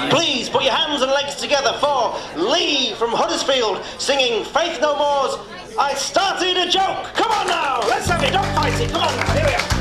Please put your hands and legs together for Lee from Huddersfield singing Faith No More's I Started a Joke. Come on now, let's have it, don't fight it. Come on now, here we are.